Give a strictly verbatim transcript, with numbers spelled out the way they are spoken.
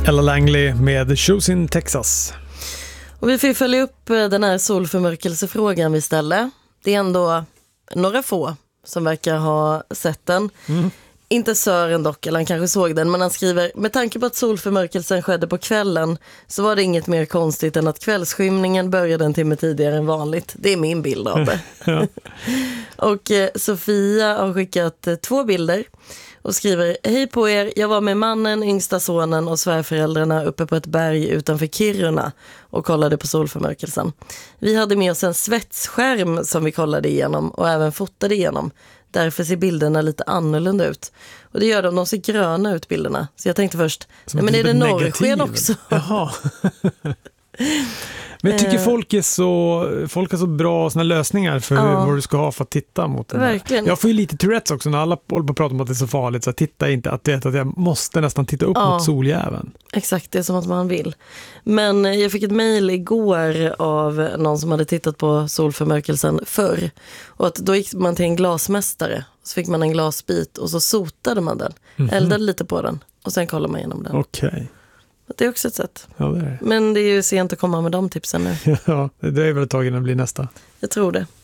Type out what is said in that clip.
Ella Langley med Shows in Texas. Och vi får följa upp den här solförmörkelsefrågan vi ställer. Det är ändå några få som verkar ha sett den. Mm. Inte Sören dock, eller han kanske såg den, men han skriver: med tanke på att solförmörkelsen skedde på kvällen så var det inget mer konstigt än att kvällsskymningen började en timme tidigare än vanligt. Det är min bild av det. Ja. Och eh, Sofia har skickat eh, två bilder och skriver: hej på er, jag var med mannen, yngsta sonen och svärföräldrarna uppe på ett berg utanför Kiruna och kollade på solförmörkelsen. Vi hade med oss en svetsskärm som vi kollade igenom och även fotade igenom. Därför ser bilderna lite annorlunda ut. Och det gör de, de ser gröna ut bilderna. Så jag tänkte först, nej, men är det norrsken också? Jaha. Men jag tycker folk är så folk har så bra såna lösningar för ja. vad du ska ha för att titta mot den. Verkligen. Jag får ju lite Tourettes också när alla håller på att prata om att det är så farligt, så jag tittar inte att det att jag måste nästan titta upp ja. mot soljäveln. Exakt, det är som att man vill. Men jag fick ett mejl igår av någon som hade tittat på solförmörkelsen förr. Och att då gick man till en glasmästare. Så fick man en glasbit och så sotade man den. Mm-hmm. Eldade lite på den och sen kollade man igenom den. Okej. Okay. Det är också ett sätt. Ja, det är. Men det är ju sent att komma med de tipsen nu. Ja, det är väl ett tag innan det blir nästa. Jag tror det.